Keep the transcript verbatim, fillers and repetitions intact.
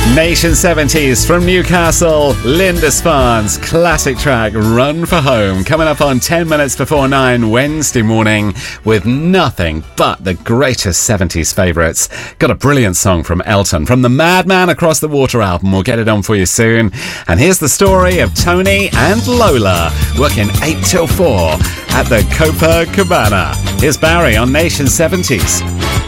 Nation seventies from Newcastle, Lindisfarne's classic track Run for Home, coming up on ten minutes before nine Wednesday morning with nothing but the greatest seventies favourites. Got a brilliant song from Elton from the Madman Across the Water album. We'll get it on for you soon. And here's the story of Tony and Lola working eight till four at the Copacabana. Here's Barry on Nation seventies.